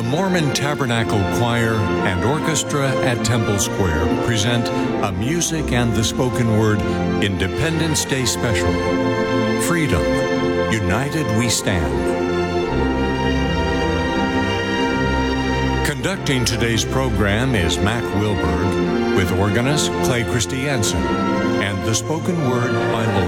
Mormon Tabernacle Choir and Orchestra at Temple Square present a Music and the Spoken Word Independence Day Special. Freedom, United We Stand. Conducting today's program is Mac Wilberg, with organist Clay Christiansen, and the spoken word by Lloyd